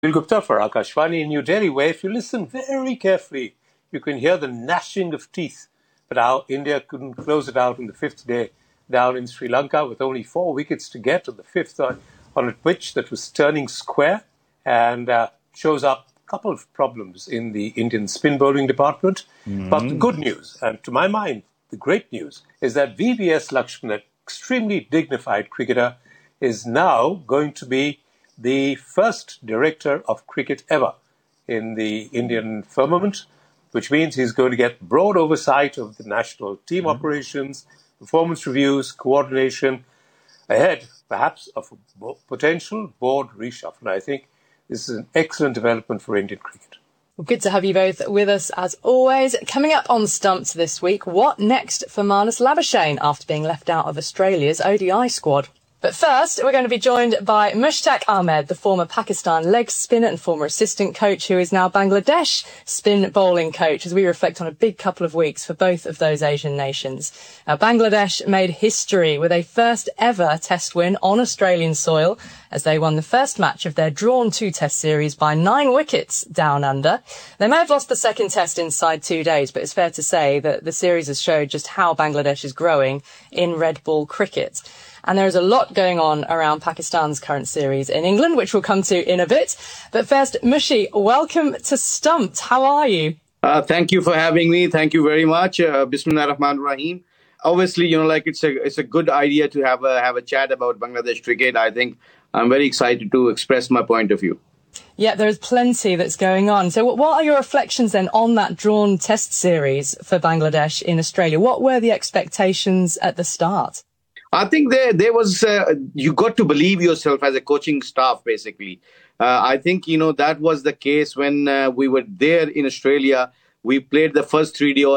Sunil Gupta for Akashvani in New Delhi, where if you listen very carefully, you can hear the gnashing of teeth. But how India couldn't close it out on the fifth day down in Sri Lanka with only 4 wickets to get on the fifth on a pitch that was turning square and shows up a couple of problems in the Indian spin bowling department. But the good news, and to my mind, the great news, is that VVS Lakshman, an extremely dignified cricketer, is now going to be the first director of cricket ever in the Indian firmament, which means he's going to get broad oversight of the national team operations, performance reviews, coordination, ahead, perhaps, of a potential board reshuffle. I think this is an excellent development for Indian cricket. Well, good to have you both with us as always. Coming up on Stumped this week, what next for Marnus Labuschagne after being left out of Australia's ODI squad? But first, we're going to be joined by Mushtaq Ahmed, the former Pakistan leg spinner and former assistant coach, who is now Bangladesh spin bowling coach, as we reflect on a big couple of weeks for both of those Asian nations. Now, Bangladesh made history with a first ever test win on Australian soil as they won the first match of their drawn 2-test series by 9 wickets down under. They may have lost the second test inside 2 days, but it's fair to say that the series has showed just how Bangladesh is growing in red ball cricket. And there is a lot going on around Pakistan's current series in England, which we'll come to in a bit. But first, Mushi, welcome to Stumped. How are you? Thank you for having me. Thank you very much. Bismillah ar-Rahman ar-Rahim. Obviously, it's a good idea to have a chat about Bangladesh cricket. I think I'm very excited to express my point of view. Yeah, there's plenty that's going on. So what are your reflections then on that drawn test series for Bangladesh in Australia? What were the expectations at the start? I think there was, you got to believe yourself as a coaching staff, basically. I think, that was the case when we were there in Australia. We played the first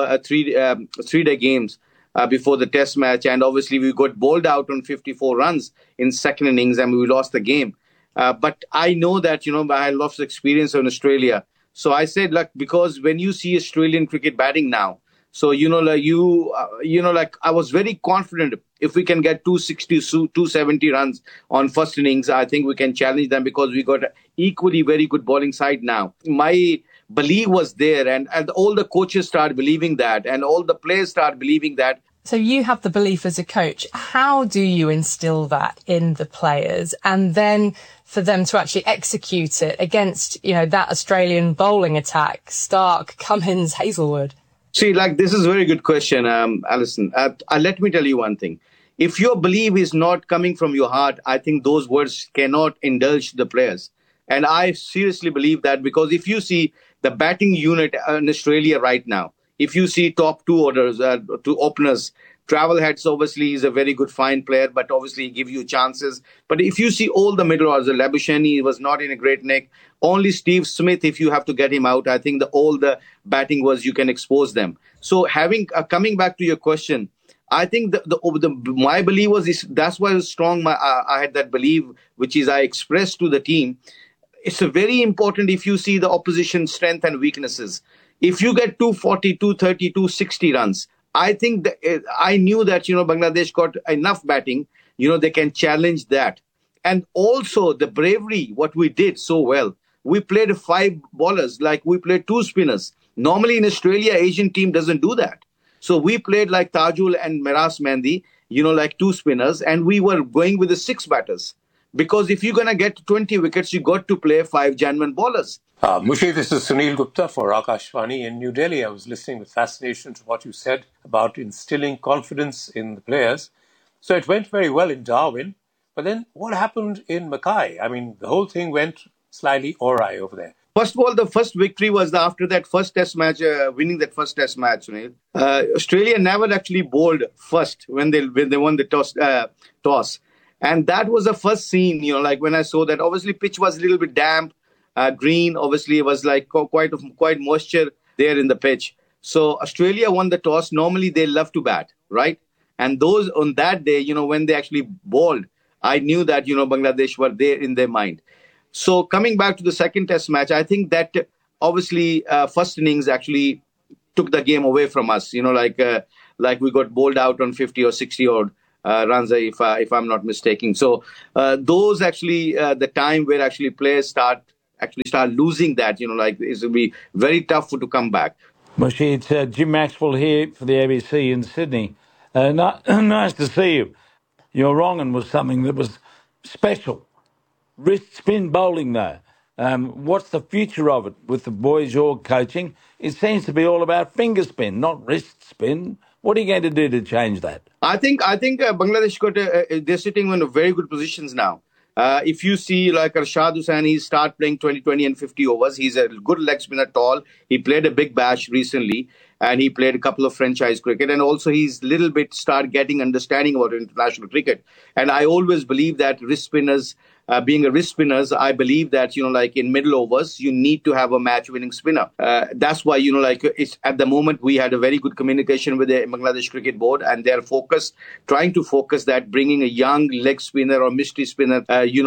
three-day games before the test match. And obviously we got bowled out on 54 runs in second innings and we lost the game. But I know that, I had lots of experience in Australia. So I said, because when you see Australian cricket batting now, so, I was very confident if we can get 260, 270 runs on first innings, I think we can challenge them because we got an equally very good bowling side now. My belief was there and all the coaches start believing that and all the players start believing that. So you have the belief as a coach. How do you instill that in the players and then for them to actually execute it against, that Australian bowling attack, Stark, Cummins, Hazelwood? See, this is a very good question, Alison. Let me tell you one thing. If your belief is not coming from your heart, I think those words cannot indulge the players. And I seriously believe that because if you see the batting unit in Australia right now, if you see top two openers, Travelheads obviously is a very good fine player, but obviously give you chances. But if you see all the middle orders, Labuschagne was not in a great nick. Only Steve Smith, if you have to get him out, I think all the batting was you can expose them. So coming back to your question, I think my belief was that's why I was strong. I had that belief, which is I expressed to the team. It's a very important if you see the opposition strength and weaknesses. If you get 240, 230, 260 runs, I think I knew that, Bangladesh got enough batting, they can challenge that. And also the bravery, what we did so well. We played 5 bowlers, we played 2 spinners. Normally in Australia, Asian team doesn't do that. So we played like Tajul and Meras Mehndi, 2 spinners, and we were going with the 6 batters. Because if you're going to get 20 wickets, you got to play 5 genuine bowlers. Mushi, this is Sunil Gupta for Akashvani in New Delhi. I was listening with fascination to what you said about instilling confidence in the players. So it went very well in Darwin. But then what happened in Mackay? I mean, the whole thing went slightly awry over there. First of all, the first victory was after that first test match, winning that first test match. Australia never actually bowled first when they won the toss. And that was the first scene, when I saw that. Obviously, pitch was a little bit damp. Green, obviously, it was quite moisture there in the pitch. So Australia won the toss. Normally, they love to bat, right? And those on that day, when they actually bowled, I knew that, Bangladesh were there in their mind. So coming back to the second test match, I think that obviously first innings actually took the game away from us. We got bowled out on 50 or 60 odd runs, if I'm not mistaken. So those actually the time where actually players start actually start losing that, like it's going to be very tough to come back. Mushy, it's Jim Maxwell here for the ABC in Sydney. Nice to see you. Your wronging was something that was special. Wrist spin bowling, though. What's the future of it with the boys you're coaching? It seems to be all about finger spin, not wrist spin. What are you going to do to change that? I think Bangladesh they're sitting in very good positions now. If you see like Arshad Hussain, he start playing 20 and 50 overs. He's a good leg spinner, tall. He played a big bash recently, and he played a couple of franchise cricket. And also he's little bit start getting understanding about international cricket. And I always believe that wrist spinners, being a wrist spinners, I believe that, like in middle overs, you need to have a match-winning spinner. That's why, it's at the moment we had a very good communication with the Bangladesh Cricket Board, and they're trying to focus that bringing a young leg spinner or mystery spinner,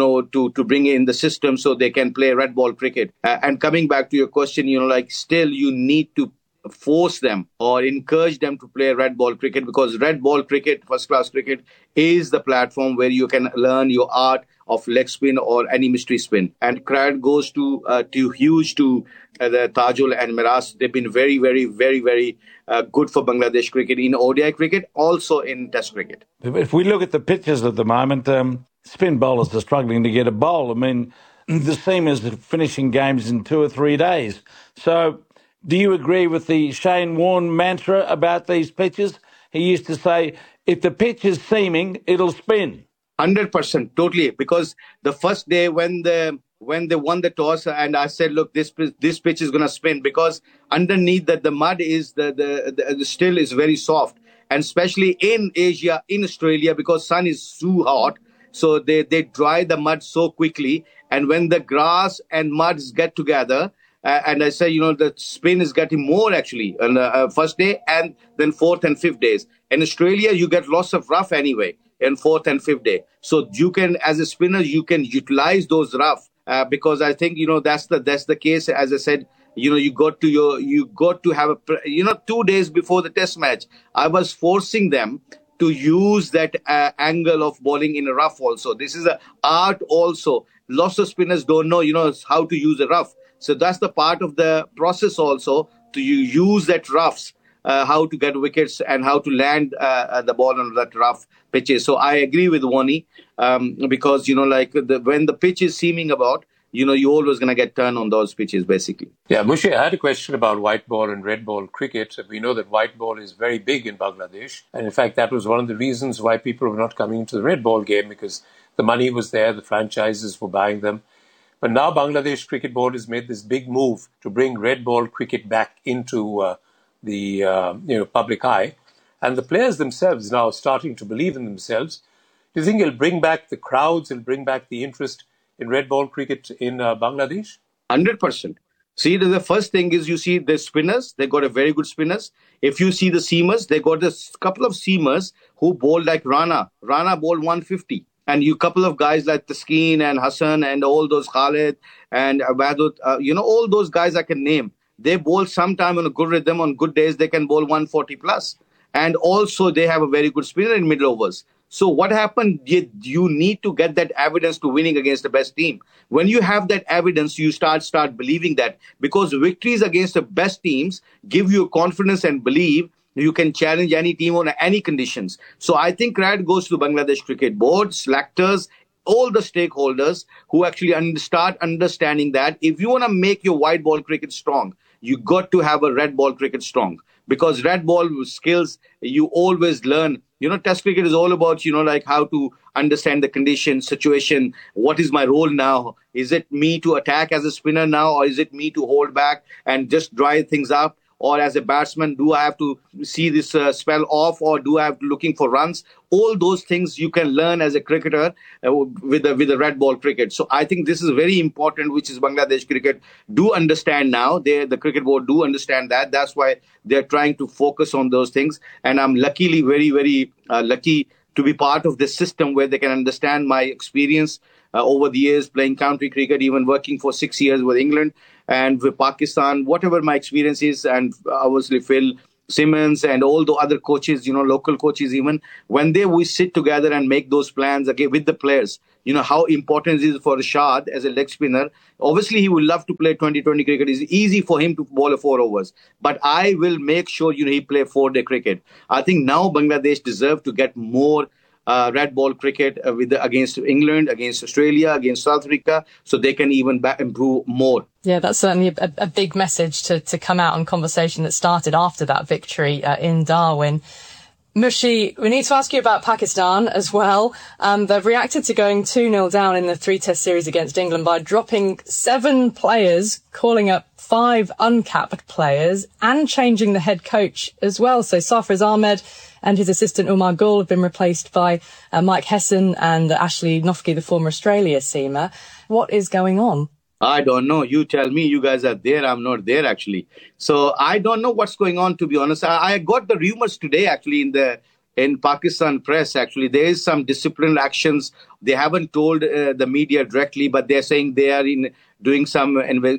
to bring in the system so they can play red ball cricket. And coming back to your question, still you need to force them or encourage them to play red ball cricket, because red ball cricket, first class cricket, is the platform where you can learn your art of leg spin or any mystery spin. And credit goes to huge to the Tajul and Miras. They've been very, very, very, very good for Bangladesh cricket in ODI cricket, also in Test cricket. If we look at the pitches at the moment, spin bowlers are struggling to get a bowl. I mean, the seamers are finishing games in 2 or 3 days. So do you agree with the Shane Warne mantra about these pitches? He used to say, if the pitch is seaming, it'll spin. 100%, totally. Because the first day when they won the toss, and I said, look, this pitch is going to spin, because underneath that the mud is the still is very soft, and especially in Asia, in Australia, because sun is too hot, so they dry the mud so quickly, and when the grass and mud get together. And I say, the spin is getting more actually on the first day, and then 4th and 5th days. In Australia, you get lots of rough anyway in 4th and 5th day. So you can, as a spinner, you can utilize those rough because I think, that's the case. As I said, you got to have 2 days before the test match, I was forcing them to use that angle of bowling in a rough also. This is an art also. Lots of spinners don't know, how to use a rough. So that's the part of the process also, to use that roughs, how to get wickets and how to land the ball on that rough pitches. So I agree with Wani because, when the pitch is seaming about, you're always going to get turned on those pitches, basically. Yeah, Mushy, I had a question about white ball and red ball cricket. We know that white ball is very big in Bangladesh. And in fact, that was one of the reasons why people were not coming into the red ball game, because the money was there, the franchises were buying them. But now Bangladesh Cricket Board has made this big move to bring red ball cricket back into the public eye. And the players themselves now are starting to believe in themselves. Do you think it'll bring back the crowds, it'll bring back the interest in red ball cricket in Bangladesh? 100%. See, the first thing is you see the spinners, they got a very good spinners. If you see the seamers, they got a couple of seamers who bowl like Rana. Rana bowled 150. And you couple of guys like Taskeen and Hassan and all those Khalid and Abadut, all those guys I can name. They bowl sometime on a good rhythm. On good days, they can bowl 140 plus. And also they have a very good spinner in middle overs. So what happened? You need to get that evidence to winning against the best team. When you have that evidence, you start believing that, because victories against the best teams give you confidence and believe you can challenge any team on any conditions. So I think credit goes to Bangladesh Cricket Board, selectors, all the stakeholders who actually start understanding that if you want to make your white ball cricket strong, you got to have a red ball cricket strong. Because red ball skills, you always learn. Test cricket is all about, how to understand the condition, situation. What is my role now? Is it me to attack as a spinner now, or is it me to hold back and just dry things up? Or as a batsman, do I have to see this spell off, or do I have to looking for runs? All those things you can learn as a cricketer with the red ball cricket. So I think this is very important, which is Bangladesh cricket do understand now. The cricket board do understand that. That's why they're trying to focus on those things. And I'm luckily very, very lucky to be part of this system where they can understand my experience over the years playing county cricket, even working for 6 years with England and with Pakistan, whatever my experience is, and obviously Phil Simmons and all the other coaches, local coaches even, when we sit together and make those plans again with the players, how important it is for Rashad as a leg spinner. Obviously, he would love to play 2020 cricket. It's easy for him to bowl a 4 overs. But I will make sure, he play 4-day cricket. I think now Bangladesh deserve to get more red ball cricket against England, against Australia, against South Africa, so they can even improve more. Yeah, that's certainly a big message to come out in conversation that started after that victory in Darwin. Mushi, we need to ask you about Pakistan as well. They've reacted to going 2-0 down in the 3-test series against England by dropping 7 players, calling up 5 uncapped players and changing the head coach as well. So Sarfraz Ahmed and his assistant Umar Gul have been replaced by Mike Hesson and Ashley Nofke, the former Australia seamer. What is going on? I don't know. You tell me. You guys are there. I'm not there, actually. So I don't know what's going on, to be honest. I got the rumors today, actually, in Pakistan press. Actually, there is some disciplinary actions. They haven't told the media directly, but they're saying they are doing some,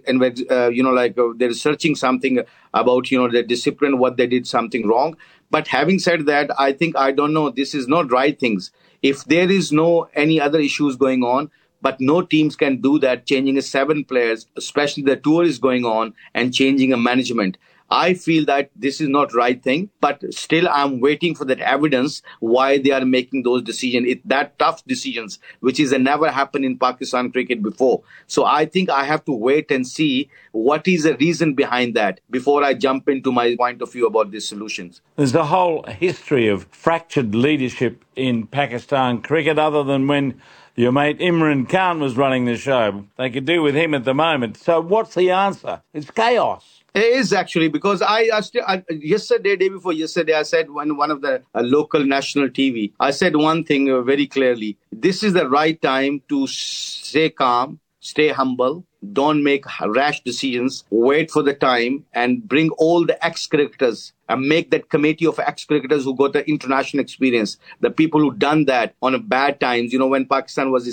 they're searching something about, the discipline, what they did something wrong. But having said that, I don't know. This is not right things. If there is no any other issues going on, but no teams can do that, changing 7 players, especially the tour is going on, and changing a management. I feel that this is not right thing, but still I'm waiting for that evidence why they are making those decisions. That tough decisions, which has never happened in Pakistan cricket before. So I think I have to wait and see what is the reason behind that before I jump into my point of view about these solutions. There's a whole history of fractured leadership in Pakistan cricket, other than when your mate Imran Khan was running the show. They could do with him at the moment. So what's the answer? It's chaos. It is, actually, because yesterday, day before yesterday, I said one of the local national TV, I said one thing very clearly. This is the right time to stay calm, stay humble, don't make rash decisions, wait for the time and bring all the ex-cricketers and make that committee of ex-cricketers who got the international experience, the people who done that on a bad times, when Pakistan was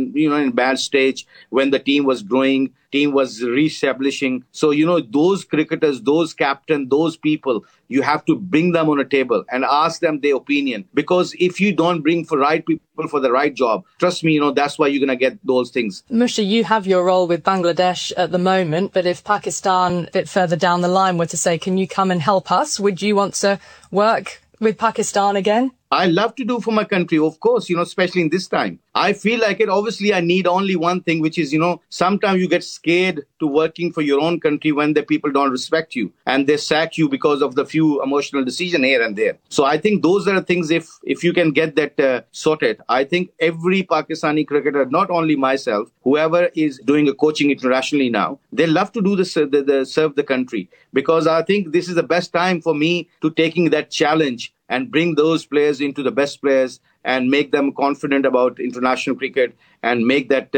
in bad stage, when the team was growing, team was re-establishing. So, those cricketers, those captains, those people, you have to bring them on a table and ask them their opinion. Because if you don't bring for right people for the right job, trust me, that's why you're going to get those things. Mushi, you have your role with Bangladesh at the moment, but if Pakistan a bit further down the line were to say, can you come and help us? Would you want to work with Pakistan again? I love to do for my country, of course, especially in this time. I feel like it. Obviously, I need only one thing, which is, sometimes you get scared to working for your own country when the people don't respect you and they sack you because of the few emotional decisions here and there. So I think those are the things, if you can get that sorted, I think every Pakistani cricketer, not only myself, whoever is doing a coaching internationally now, they love to do this, serve the country, because I think this is the best time for me to taking that challenge and bring those players into the best players and make them confident about international cricket and make that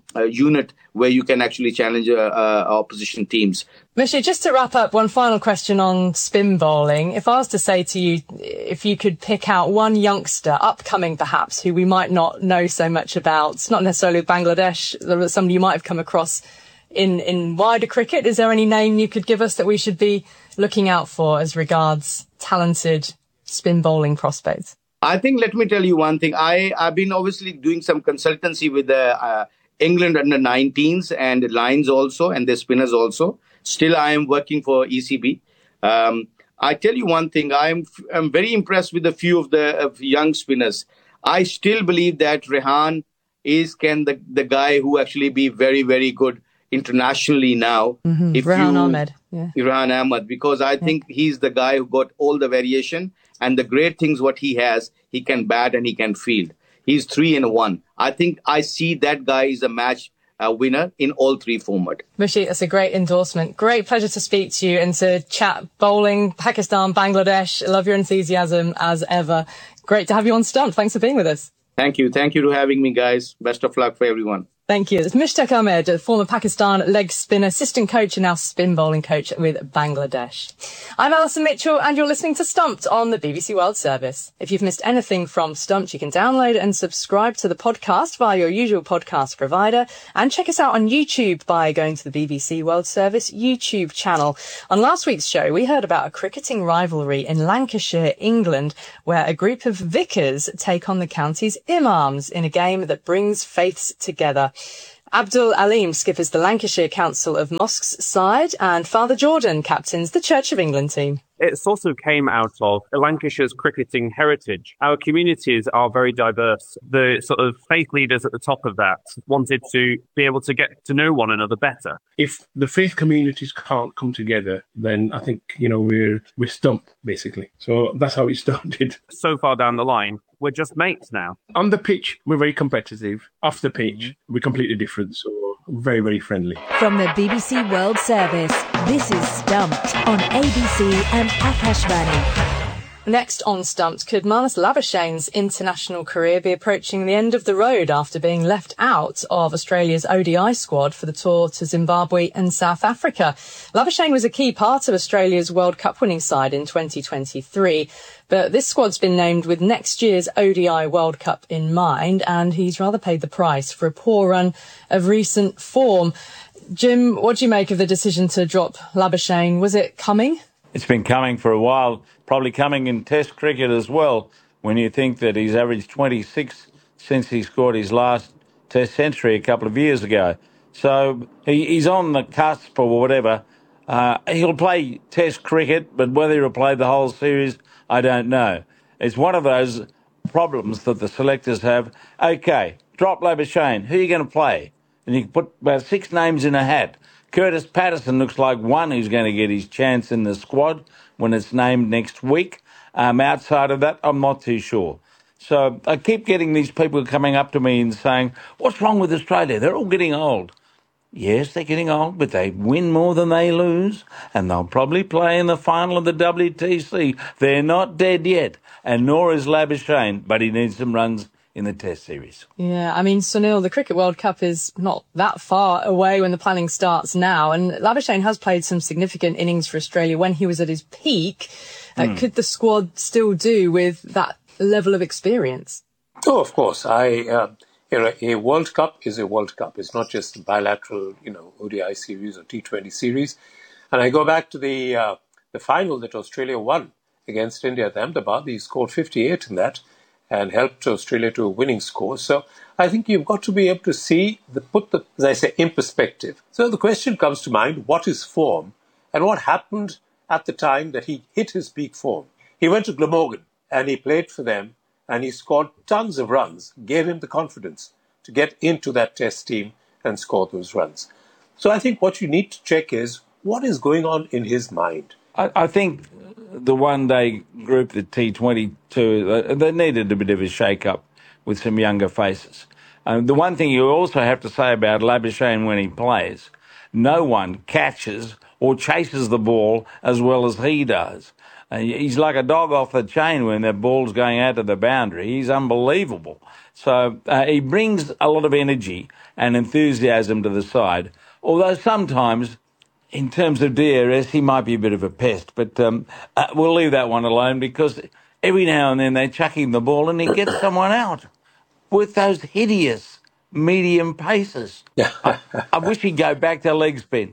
unit where you can actually challenge opposition teams. Mushi, just to wrap up, one final question on spin bowling. If I was to say to you, if you could pick out one youngster, upcoming perhaps, who we might not know so much about, it's not necessarily Bangladesh, somebody you might have come across in wider cricket, is there any name you could give us that we should be looking out for as regards talented spin bowling prospects? I think, let me tell you one thing. I've been obviously doing some consultancy with the England under 19s and Lions also, and the spinners also. Still, I am working for ECB. I tell you one thing. I'm very impressed with a few of the young spinners. I still believe that Rehan is the guy who actually be very, very good internationally now. Mm-hmm. Rehan Ahmed. Yeah. Rehan Ahmed, because I think he's the guy who got all the variation. And the great things what he has, he can bat and he can field. He's 3-in-1. I think I see that guy is a match winner in all 3 formats. Mushi, that's a great endorsement. Great pleasure to speak to you and to chat bowling, Pakistan, Bangladesh. Love your enthusiasm as ever. Great to have you on Stump. Thanks for being with us. Thank you. Thank you for having me, guys. Best of luck for everyone. Thank you. It's Mushtaq Ahmed, a former Pakistan leg spinner, assistant coach and now spin bowling coach with Bangladesh. I'm Alison Mitchell and you're listening to Stumped on the BBC World Service. If you've missed anything from Stumped, you can download and subscribe to the podcast via your usual podcast provider and check us out on YouTube by going to the BBC World Service YouTube channel. On last week's show, we heard about a cricketing rivalry in Lancashire, England, where a group of vicars take on the county's imams in a game that brings faiths together. Abdul Alim skippers the Lancashire Council of Mosques side and Father Jordan captains the Church of England team. It sort of came out of Lancashire's cricketing heritage. Our communities are very diverse. The sort of faith leaders at the top of that wanted to be able to get to know one another better. If the faith communities can't come together, then I think, we're stumped, basically. So that's how it started. So far down the line, we're just mates now. On the pitch, we're very competitive. Off the pitch, we're completely different. So very, very friendly. From the BBC World Service, this is Stumped on ABC and Akashvani. Next on Stumped, could Marnus Labuschagne's international career be approaching the end of the road after being left out of Australia's ODI squad for the tour to Zimbabwe and South Africa? Labuschagne was a key part of Australia's World Cup winning side in 2023, but this squad's been named with next year's ODI World Cup in mind, and he's rather paid the price for a poor run of recent form. Jim, what do you make of the decision to drop Labuschagne? Was it coming? It's been coming for a while, probably coming in Test cricket as well, when you think that he's averaged 26 since he scored his last Test century a couple of years ago. So he's on the cusp or whatever. He'll play Test cricket, but whether he'll play the whole series, I don't know. It's one of those problems that the selectors have. OK, drop Labuschagne. Who are you going to play? And you can put about 6 names in a hat. Curtis Patterson looks like one who's going to get his chance in the squad when it's named next week. Outside of that, I'm not too sure. So I keep getting these people coming up to me and saying, what's wrong with Australia? They're all getting old. Yes, they're getting old, but they win more than they lose, and they'll probably play in the final of the WTC. They're not dead yet, and nor is Labuschagne, but he needs some runs in the Test series. Yeah, I mean, Sunil, the Cricket World Cup is not that far away when the planning starts now, and Labuschagne has played some significant innings for Australia when he was at his peak. Could the squad still do with that level of experience? Oh, of course. A World Cup is a World Cup. It's not just a bilateral, ODI series or T20 series. And I go back to the final that Australia won against India at Ahmedabad. He scored 58 in that and helped Australia to a winning score. So I think you've got to be able to put the, as I say, in perspective. So the question comes to mind, what is form and what happened at the time that he hit his peak form? He went to Glamorgan and he played for them and he scored tons of runs, gave him the confidence to get into that Test team and score those runs. So I think what you need to check is what is going on in his mind. I think the one-day group, the T22, they needed a bit of a shake-up with some younger faces. The one thing you also have to say about Labuschagne when he plays, no one catches or chases the ball as well as he does. He's like a dog off the chain when the ball's going out to the boundary. He's unbelievable. So he brings a lot of energy and enthusiasm to the side, although sometimes in terms of DRS, he might be a bit of a pest, but we'll leave that one alone because every now and then they're chucking the ball and he gets someone out with those hideous medium paces. I wish he'd go back to leg spin.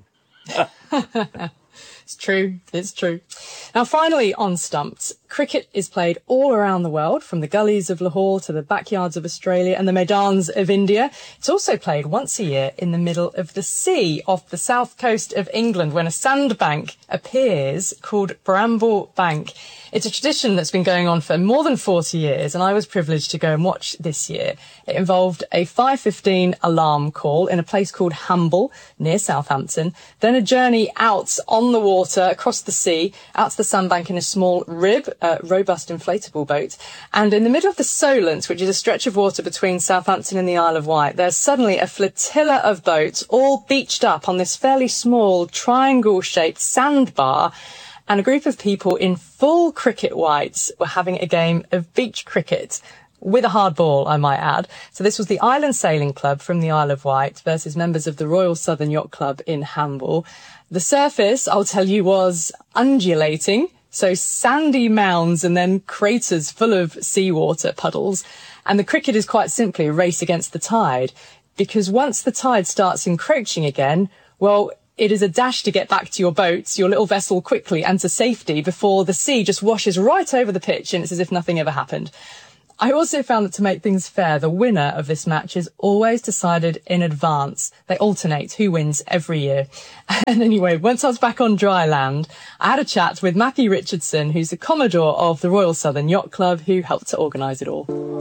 It's true. It's true. Now, finally, on Stumped, cricket is played all around the world, from the gullies of Lahore to the backyards of Australia and the Maidans of India. It's also played once a year in the middle of the sea off the south coast of England when a sandbank appears called Bramble Bank. It's a tradition that's been going on for more than 40 years, and I was privileged to go and watch this year. It involved a 5:15 alarm call in a place called Hamble near Southampton, then a journey out on the water across the sea, out to the sandbank in a small rib, robust inflatable boat. And in the middle of the Solent, which is a stretch of water between Southampton and the Isle of Wight, there's suddenly a flotilla of boats all beached up on this fairly small triangle-shaped sandbar, and a group of people in full cricket whites were having a game of beach cricket. with a hard ball, I might add. So this was the Island Sailing Club from the Isle of Wight versus members of the Royal Southern Yacht Club in Hamble. The surface, I'll tell you, was undulating. So sandy mounds and then craters full of seawater puddles. And the cricket is quite simply a race against the tide, because once the tide starts encroaching again, well, it is a dash to get back to your boats, your little vessel, quickly and to safety before the sea just washes right over the pitch and it's as if nothing ever happened. I also found that to make things fair, the winner of this match is always decided in advance. They alternate who wins every year. And anyway, once I was back on dry land, I had a chat with Matthew Richardson, who's the Commodore of the Royal Southern Yacht Club, who helped to organise it all.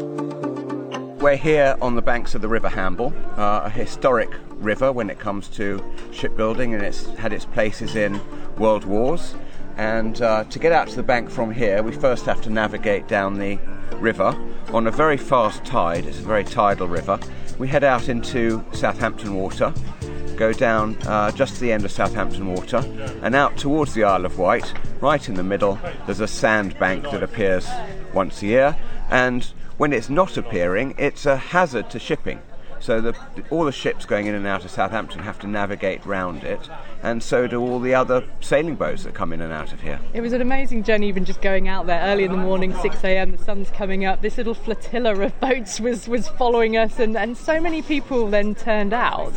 We're here on the banks of the River Hamble, a historic river when it comes to shipbuilding, and it's had its places in world wars. And to get out to the bank from here, we first have to navigate down the river on a very fast tide. It's a very tidal river. We head out into Southampton Water, go down just to the end of Southampton Water, and out towards the Isle of Wight. Right in the middle, there's a sand bank that appears once a year, and when it's not appearing, it's a hazard to shipping. So all the ships going in and out of Southampton have to navigate round it, and so do all the other sailing boats that come in and out of here. It was an amazing journey, even just going out there early in the morning, 6 a.m, the sun's coming up, this little flotilla of boats was following us, and so many people then turned out.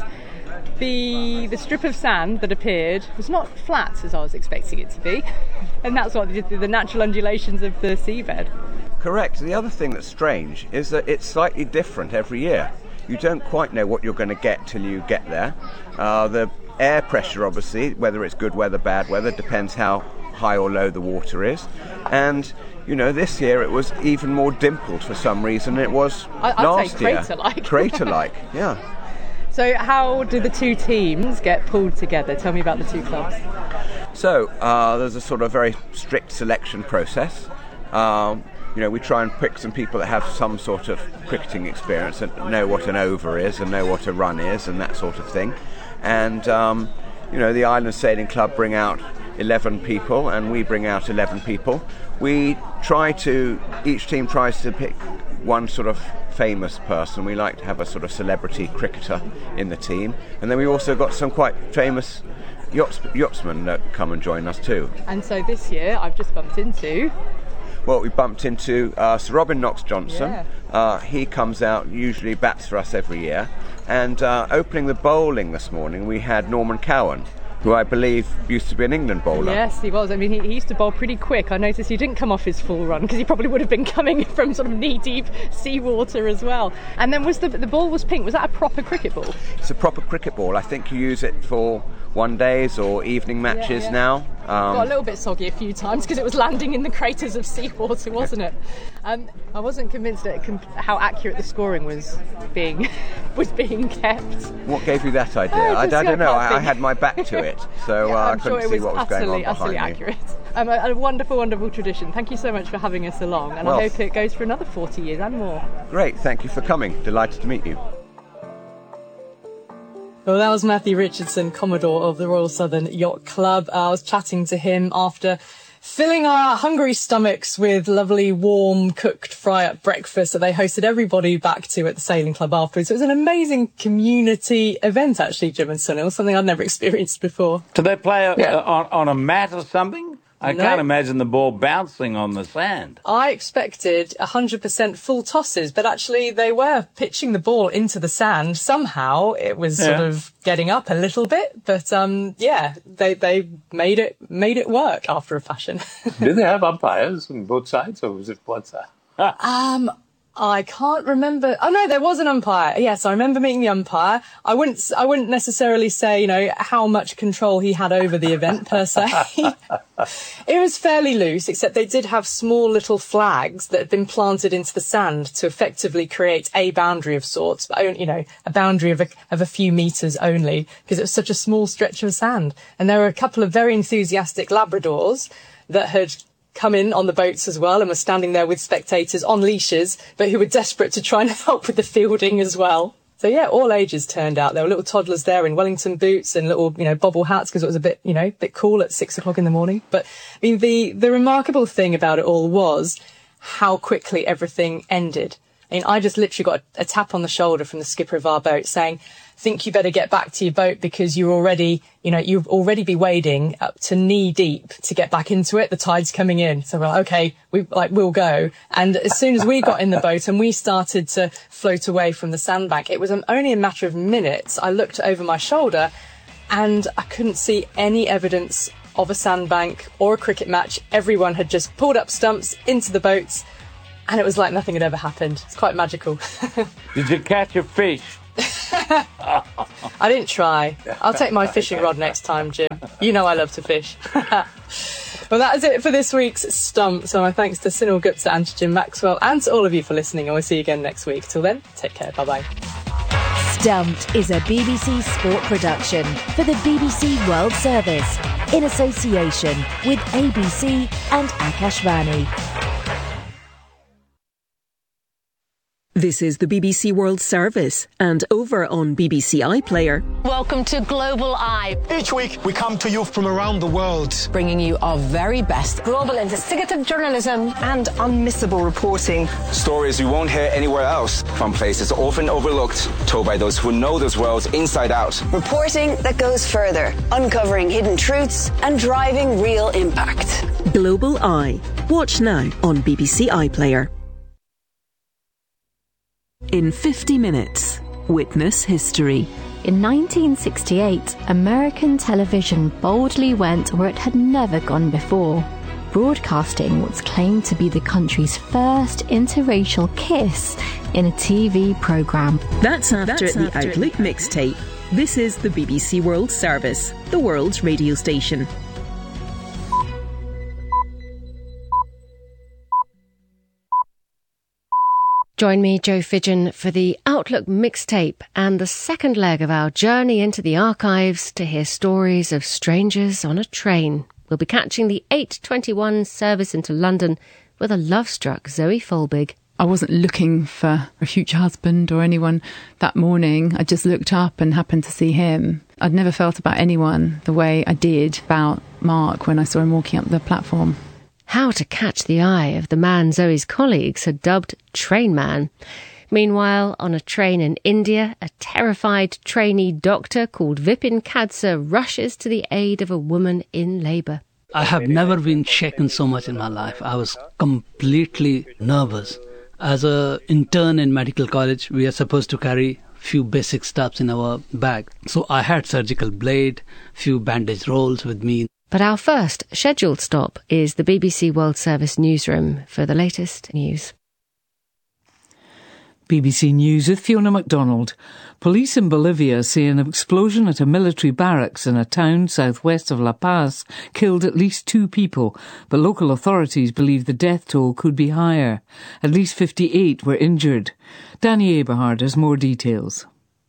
The strip of sand that appeared was not flat as I was expecting it to be, and that's what the natural undulations of the seabed. Correct. The other thing that's strange is that it's slightly different every year. You don't quite know what you're going to get till you get there. The air pressure, obviously, whether it's good weather, bad weather, depends how high or low the water is. And, you know, this year it was even more dimpled for some reason than it was last year. Crater-like. Crater-like, yeah. So how do the two teams get pulled together? Tell me about the two clubs. So there's a sort of very strict selection process. You know, we try and pick some people that have some sort of cricketing experience and know what an over is and know what a run is and that sort of thing. And, you know, the Island Sailing Club bring out 11 people and we bring out 11 people. Each team tries to pick one sort of famous person. We like to have a sort of celebrity cricketer in the team. And then we also got some quite famous yachtsmen that come and join us too. And so this year I've just bumped into... Well, we bumped into Sir Robin Knox-Johnson. Yeah. He comes out, usually bats for us every year. And opening the bowling this morning, we had Norman Cowan, who I believe used to be an England bowler. Yes, he was. I mean, he used to bowl pretty quick. I noticed he didn't come off his full run because he probably would have been coming from sort of knee-deep seawater as well. And then was the ball was pink. Was that a proper cricket ball? It's a proper cricket ball. I think you use it for one-days or evening matches now. Got a little bit soggy a few times because it was landing in the craters of seawater, wasn't it? I wasn't convinced at how accurate the scoring was being kept. What gave you that idea? I don't know. I had my back to it, so I couldn't see what was going on behind utterly accurate. A wonderful, wonderful tradition. Thank you so much for having us along, and I hope it goes for another 40 years and more. Great, thank you for coming. Delighted to meet you. Well, that was Matthew Richardson, Commodore of the Royal Southern Yacht Club. I was chatting to him after filling our hungry stomachs with lovely, warm, cooked fry-up breakfast that they hosted everybody back to at the Sailing Club afterwards. It was an amazing community event, actually, Jim and Sunil, something I'd never experienced before. Do they play on a mat or something? I can't imagine the ball bouncing on the sand. I expected 100% full tosses, but actually they were pitching the ball into the sand. Somehow it was sort of getting up a little bit, but they made it work after a fashion. Did they have umpires on both sides, or was it one side? I can't remember. Oh no, there was an umpire. Yes, I remember meeting the umpire. I wouldn't necessarily say, you know, how much control he had over the event per se. It was fairly loose, except they did have small little flags that had been planted into the sand to effectively create a boundary of sorts, but, you know, a boundary of a few meters only, because it was such a small stretch of sand. And there were a couple of very enthusiastic Labradors that had come in on the boats as well and were standing there with spectators on leashes, but who were desperate to try and help with the fielding as well. So yeah, all ages turned out. There were little toddlers there in Wellington boots and little, you know, bobble hats because it was a bit cool at 6 o'clock in the morning. But I mean, the remarkable thing about it all was how quickly everything ended. And I just literally got a tap on the shoulder from the skipper of our boat saying, think you better get back to your boat because you'll already be wading up to knee deep to get back into it. The tide's coming in. So we're like, okay, we'll go. And as soon as we got in the boat and we started to float away from the sandbank, it was only a matter of minutes. I looked over my shoulder and I couldn't see any evidence of a sandbank or a cricket match. Everyone had just pulled up stumps into the boats and it was like nothing had ever happened. It's quite magical. Did you catch a fish? I didn't try. I'll take my fishing rod next time, Jim. You know I love to fish. Well, that is it for this week's Stump. So my thanks to Sunil Gupta and to Jim Maxwell and to all of you for listening. And we'll see you again next week. Till then, take care. Bye-bye. Stumped is a BBC sport production for the BBC World Service in association with ABC and Akashvani. This is the BBC World Service, and over on BBC iPlayer. Welcome to Global Eye. Each week we come to you from around the world, bringing you our very best global investigative journalism and unmissable reporting. Stories you won't hear anywhere else, from places often overlooked, told by those who know those worlds inside out. Reporting that goes further, uncovering hidden truths and driving real impact. Global Eye. Watch now on BBC iPlayer. In 50 minutes, witness history. In 1968, American television boldly went where it had never gone before, broadcasting what's claimed to be the country's first interracial kiss in a TV programme. That's after the Outlook mixtape. This is the BBC World Service, the world's radio station. Join me, Joe Fidgen, for the Outlook mixtape and the second leg of our journey into the archives to hear stories of strangers on a train. We'll be catching the 8:21 service into London with a love-struck Zoe Folbig. I wasn't looking for a future husband or anyone that morning. I just looked up and happened to see him. I'd never felt about anyone the way I did about Mark when I saw him walking up the platform. How to catch the eye of the man Zoe's colleagues had dubbed Train Man. Meanwhile, on a train in India, a terrified trainee doctor called Vipin Khadse rushes to the aid of a woman in labour. I have never been shaken so much in my life. I was completely nervous. As an intern in medical college, we are supposed to carry few basic stuffs in our bag. So I had surgical blade, few bandage rolls with me. But our first scheduled stop is the BBC World Service newsroom for the latest news. BBC News with Fiona MacDonald. Police in Bolivia say an explosion at a military barracks in a town southwest of La Paz killed at least 2 people, but local authorities believe the death toll could be higher. At least 58 were injured. Danny Eberhard has more details.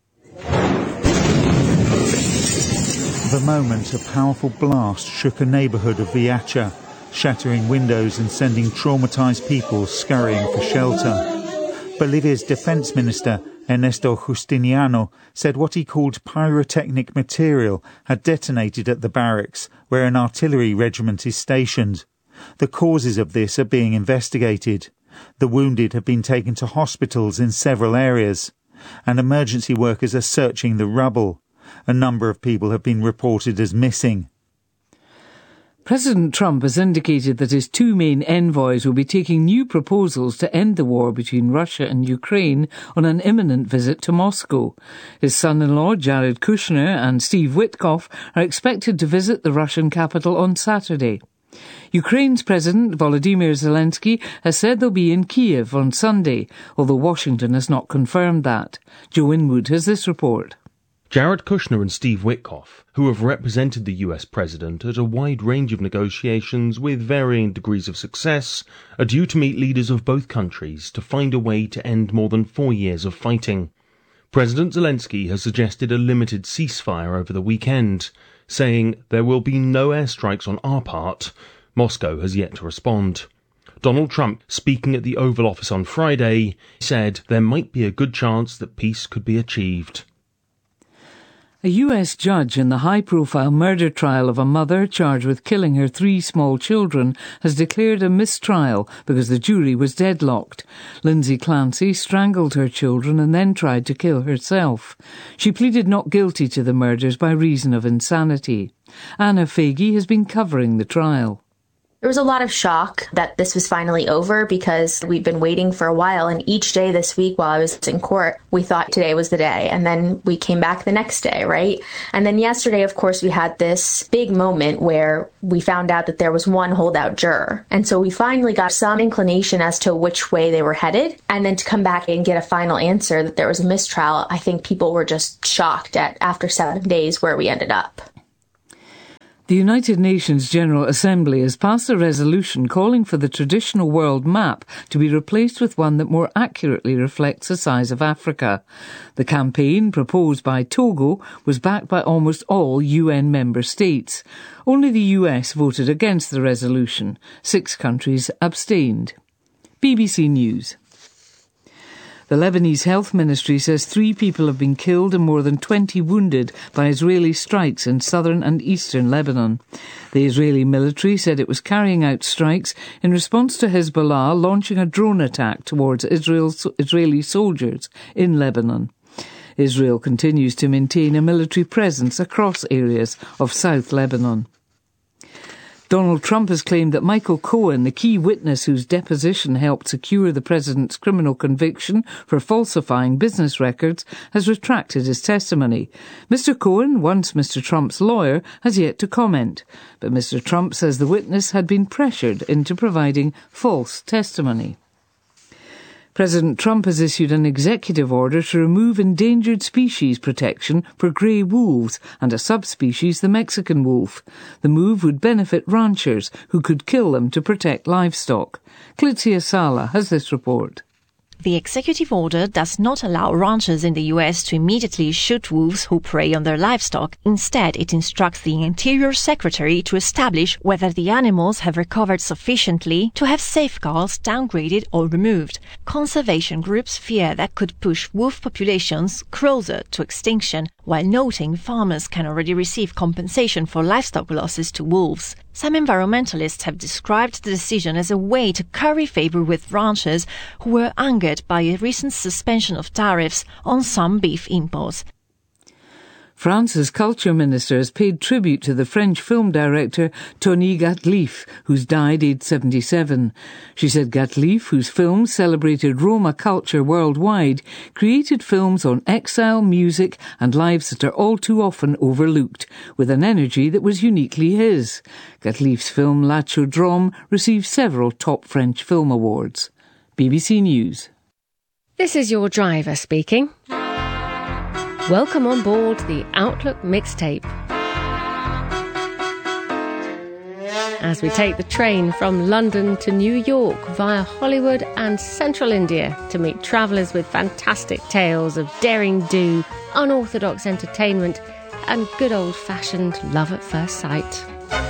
The moment a powerful blast shook a neighbourhood of Viacha, shattering windows and sending traumatised people scurrying for shelter. Bolivia's Defence Minister, Ernesto Justiniano, said what he called pyrotechnic material had detonated at the barracks, where an artillery regiment is stationed. The causes of this are being investigated. The wounded have been taken to hospitals in several areas, and emergency workers are searching the rubble. A number of people have been reported as missing. President Trump has indicated that his 2 main envoys will be taking new proposals to end the war between Russia and Ukraine on an imminent visit to Moscow. His son-in-law, Jared Kushner, and Steve Witkoff are expected to visit the Russian capital on Saturday. Ukraine's President Volodymyr Zelensky has said they'll be in Kiev on Sunday, although Washington has not confirmed that. Joe Inwood has this report. Jared Kushner and Steve Witkoff, who have represented the US president at a wide range of negotiations with varying degrees of success, are due to meet leaders of both countries to find a way to end more than 4 years of fighting. President Zelensky has suggested a limited ceasefire over the weekend, saying there will be no airstrikes on our part. Moscow has yet to respond. Donald Trump, speaking at the Oval Office on Friday, said there might be a good chance that peace could be achieved. A US judge in the high-profile murder trial of a mother charged with killing her 3 small children has declared a mistrial because the jury was deadlocked. Lindsay Clancy strangled her children and then tried to kill herself. She pleaded not guilty to the murders by reason of insanity. Anna Fagey has been covering the trial. There was a lot of shock that this was finally over because we've been waiting for a while, and each day this week while I was in court, we thought today was the day, and then we came back the next day, right? And then yesterday, of course, we had this big moment where we found out that there was one holdout juror. And so we finally got some inclination as to which way they were headed, and then to come back and get a final answer that there was a mistrial, I think people were just shocked at, after 7 days, where we ended up. The United Nations General Assembly has passed a resolution calling for the traditional world map to be replaced with one that more accurately reflects the size of Africa. The campaign, proposed by Togo, was backed by almost all UN member states. Only the US voted against the resolution. 6 countries abstained. BBC News. The Lebanese Health Ministry says 3 people have been killed and more than 20 wounded by Israeli strikes in southern and eastern Lebanon. The Israeli military said it was carrying out strikes in response to Hezbollah launching a drone attack towards Israeli soldiers in Lebanon. Israel continues to maintain a military presence across areas of South Lebanon. Donald Trump has claimed that Michael Cohen, the key witness whose deposition helped secure the president's criminal conviction for falsifying business records, has retracted his testimony. Mr. Cohen, once Mr. Trump's lawyer, has yet to comment, but Mr. Trump says the witness had been pressured into providing false testimony. President Trump has issued an executive order to remove endangered species protection for grey wolves and a subspecies, the Mexican wolf. The move would benefit ranchers who could kill them to protect livestock. Clitzia Sala has this report. The executive order does not allow ranchers in the US to immediately shoot wolves who prey on their livestock. Instead, it instructs the Interior Secretary to establish whether the animals have recovered sufficiently to have safeguards downgraded or removed. Conservation groups fear that could push wolf populations closer to extinction, while noting farmers can already receive compensation for livestock losses to wolves. Some environmentalists have described the decision as a way to curry favour with ranchers who were angered by a recent suspension of tariffs on some beef imports. France's culture minister has paid tribute to the French film director Tony Gatliff, who's died aged 77. She said Gatliff, whose films celebrated Roma culture worldwide, created films on exile, music and lives that are all too often overlooked, with an energy that was uniquely his. Gatliff's film La Chaudrome received several top French film awards. BBC News. This is your driver speaking. Welcome on board the Outlook Mixtape. As we take the train from London to New York via Hollywood and central India to meet travellers with fantastic tales of daring do, unorthodox entertainment and good old-fashioned love at first sight.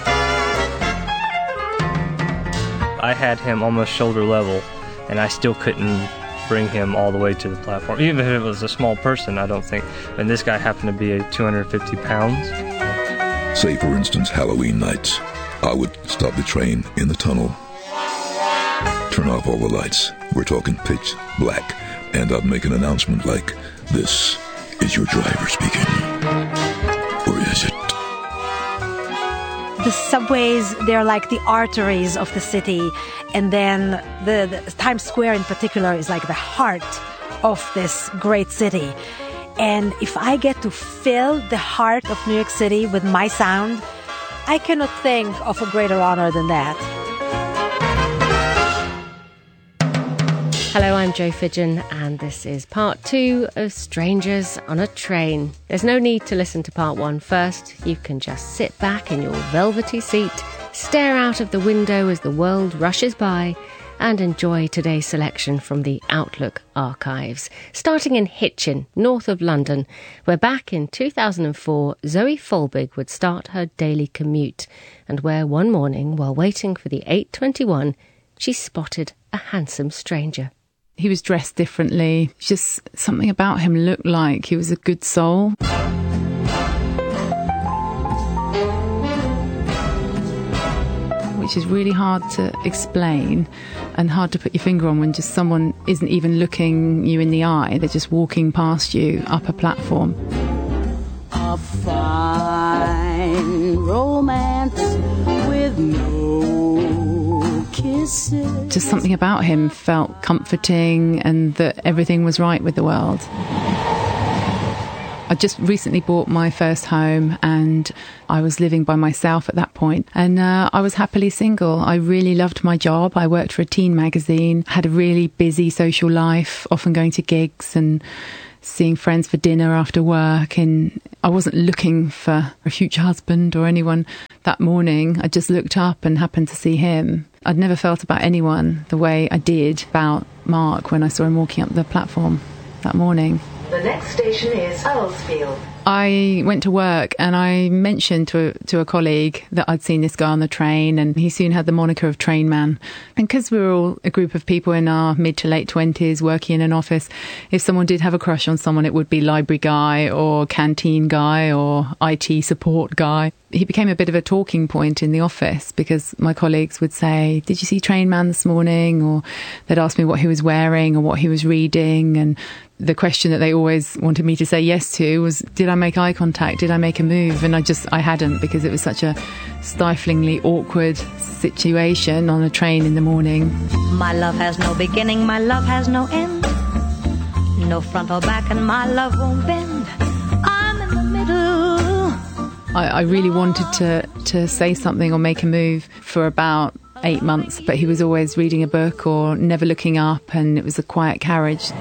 I had him almost shoulder level and I still couldn't bring him all the way to the platform. Even if it was a small person, I don't think. And this guy happened to be 250 pounds. Say, for instance, Halloween nights. I would stop the train in the tunnel, turn off all the lights. We're talking pitch black. And I'd make an announcement like, "This is your driver speaking." Or is it? The subways, they're like the arteries of the city. And then the Times Square in particular is like the heart of this great city. And if I get to fill the heart of New York City with my sound, I cannot think of a greater honor than that. Hello, I'm Jo Fidgen, and this is part 2 of Strangers on a Train. There's no need to listen to part 1 first. You can just sit back in your velvety seat, stare out of the window as the world rushes by, and enjoy today's selection from the Outlook archives. Starting in Hitchin, north of London, where back in 2004, Zoe Folbig would start her daily commute, and where one morning, while waiting for the 8:21, she spotted a handsome stranger. He was dressed differently. Just something about him looked like he was a good soul. Which is really hard to explain and hard to put your finger on when just someone isn't even looking you in the eye. They're just walking past you up a platform. A fine romance with no kisses. Just something about him felt comforting and that everything was right with the world. I just recently bought my first home and I was living by myself at that point, and I was happily single. I really loved my job. I worked for a teen magazine, had a really busy social life, often going to gigs and seeing friends for dinner after work, and I wasn't looking for a future husband or anyone. That morning I just looked up and happened to see him. I'd never felt about anyone the way I did about Mark when I saw him walking up the platform that morning. The next station is Earlsfield. I went to work and I mentioned to a colleague that I'd seen this guy on the train, and he soon had the moniker of Train Man. And because we were all a group of people in our mid to late 20s working in an office, if someone did have a crush on someone, it would be library guy or canteen guy or IT support guy. He became a bit of a talking point in the office because my colleagues would say, "Did you see Train Man this morning?" Or they'd ask me what he was wearing or what he was reading. And the question that they always wanted me to say yes to was, did I make eye contact? Did I make a move? And I hadn't, because it was such a stiflingly awkward situation on a train in the morning. My love has no beginning, my love has no end. No front or back, and my love won't bend. I'm in the middle. I really wanted to say something or make a move for about 8 months, but he was always reading a book or never looking up, and it was a quiet carriage.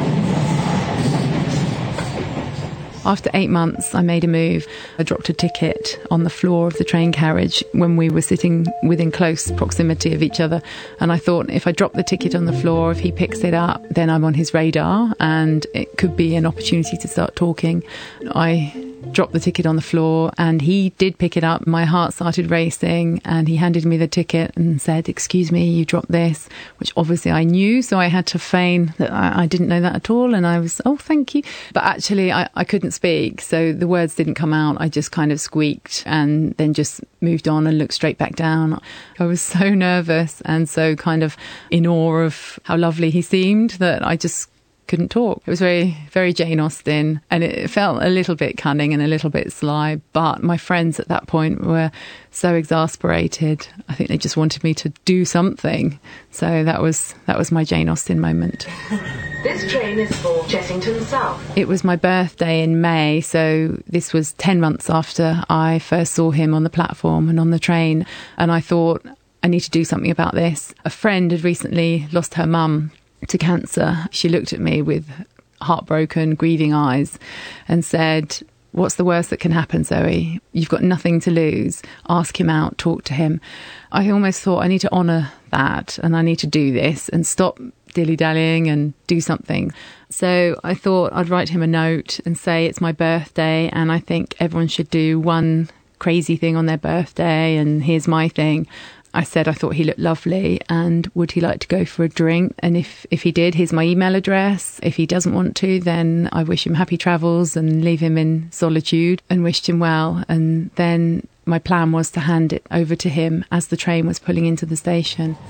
After 8 months, I made a move. I dropped a ticket on the floor of the train carriage when we were sitting within close proximity of each other. And I thought, if I drop the ticket on the floor, if he picks it up, then I'm on his radar and it could be an opportunity to start talking. I dropped the ticket on the floor and he did pick it up. My heart started racing and he handed me the ticket and said, "Excuse me, you dropped this," which obviously I knew, so I had to feign that I didn't know that at all. And I was, "Oh, thank you." But actually I couldn't speak, so the words didn't come out. I just kind of squeaked and then just moved on and looked straight back down. I was so nervous and so kind of in awe of how lovely he seemed that I just couldn't talk. It was very, very Jane Austen, and it felt a little bit cunning and a little bit sly, but my friends at that point were so exasperated. I think they just wanted me to do something. So that was my Jane Austen moment. This train is for Chessington South. It was my birthday in May, so this was 10 months after I first saw him on the platform and on the train, and I thought, I need to do something about this. A friend had recently lost her mum to cancer. She looked at me with heartbroken, grieving eyes and said, "What's the worst that can happen, Zoe? You've got nothing to lose. Ask him out, talk to him." I almost thought, I need to honour that and I need to do this and stop dilly-dallying and do something. So I thought I'd write him a note and say, it's my birthday and I think everyone should do one crazy thing on their birthday, and here's my thing. I said I thought he looked lovely and would he like to go for a drink? And if he did, here's my email address. If he doesn't want to, then I wish him happy travels and leave him in solitude, and wished him well. And then my plan was to hand it over to him as the train was pulling into the station.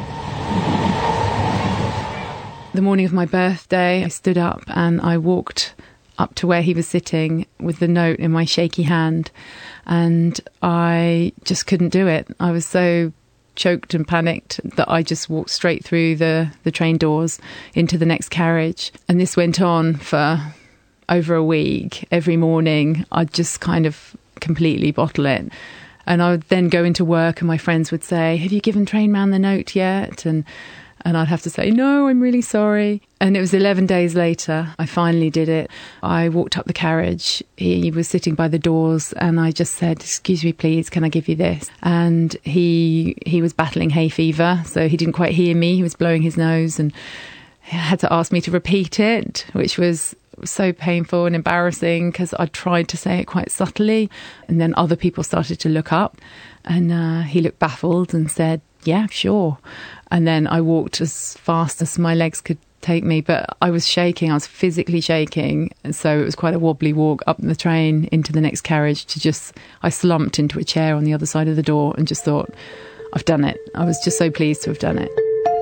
The morning of my birthday, I stood up and I walked up to where he was sitting with the note in my shaky hand, and I just couldn't do it. I was so choked and panicked that I just walked straight through the train doors into the next carriage. And this went on for over a week. Every morning I'd just kind of completely bottle it, and I would then go into work and my friends would say, "Have you given Train Man the note yet?" And I'd have to say, "No, I'm really sorry." And it was 11 days later, I finally did it. I walked up the carriage. He was sitting by the doors and I just said, "Excuse me, please, can I give you this?" And he was battling hay fever, so he didn't quite hear me. He was blowing his nose and he had to ask me to repeat it, which was so painful and embarrassing because I tried to say it quite subtly. And then other people started to look up and he looked baffled and said, "Yeah, sure." And then I walked as fast as my legs could take me, but I was shaking. I was physically shaking. And so it was quite a wobbly walk up the train into the next carriage I slumped into a chair on the other side of the door and just thought, I've done it. I was just so pleased to have done it.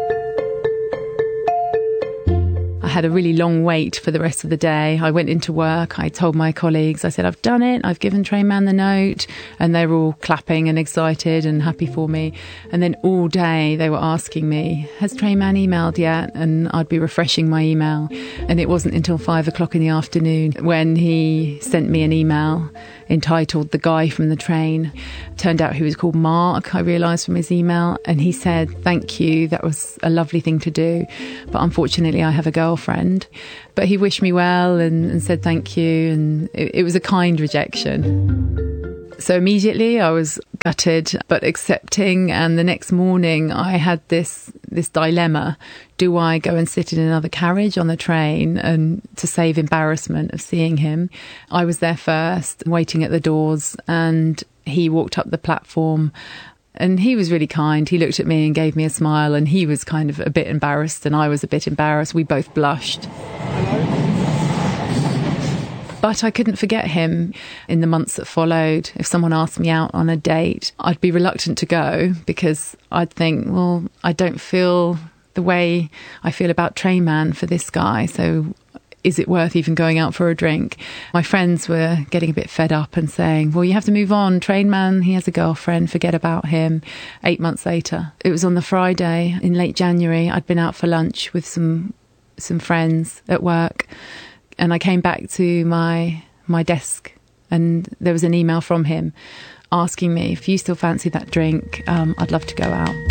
I had a really long wait for the rest of the day. I went into work. I told my colleagues, I said, I've done it. I've given Trainman the note. And they were all clapping and excited and happy for me. And then all day they were asking me, has Trainman emailed yet? And I'd be refreshing my email. And it wasn't until 5 o'clock in the afternoon when he sent me an email entitled The Guy from the Train. Turned out he was called Mark, I realised from his email. And he said, thank you. That was a lovely thing to do. But unfortunately, I have a girlfriend. But he wished me well and said thank you. And it was a kind rejection. So immediately I was gutted, but accepting. And the next morning I had this dilemma. Do I go and sit in another carriage on the train and to save embarrassment of seeing him? I was there first, waiting at the doors, and he walked up the platform. And he was really kind. He looked at me and gave me a smile, and he was kind of a bit embarrassed and I was a bit embarrassed. We both blushed. But I couldn't forget him. In the months that followed, if someone asked me out on a date, I'd be reluctant to go because I'd think, well, I don't feel the way I feel about Trainman for this guy, so is it worth even going out for a drink? My friends were getting a bit fed up and saying, well, you have to move on. Trainman, he has a girlfriend, forget about him. 8 months later, it was on the Friday in late January, I'd been out for lunch with some friends at work. And I came back to my desk and there was an email from him asking me, if you still fancy that drink, I'd love to go out.